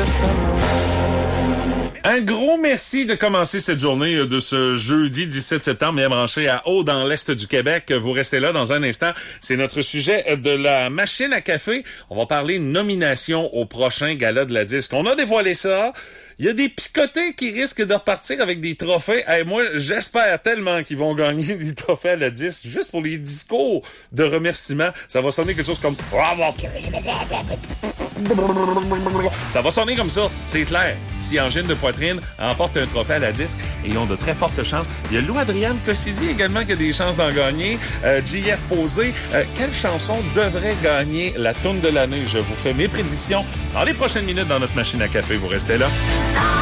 Un gros merci de commencer cette journée de ce jeudi 17 septembre, bien branché à Haut dans l'Est du Québec. Vous restez là dans un instant. C'est notre sujet de la machine à café. On va parler nomination au prochain gala de la disque. On a dévoilé ça. Il y a des picotés qui risquent de repartir avec des trophées. Hey, moi, j'espère tellement qu'ils vont gagner des trophées à la disque juste pour les discours de remerciement. Ça va sonner quelque chose comme... Ça va sonner comme ça, c'est clair. Si Angine de Poitrine emporte un trophée à la disque, et ils ont de très fortes chances. Il y a Lou-Adrienne Cossidi également qui a des chances d'en gagner. JF Posé. Quelle chanson devrait gagner la toune de l'année? Je vous fais mes prédictions dans les prochaines minutes dans notre machine à café. Vous restez là.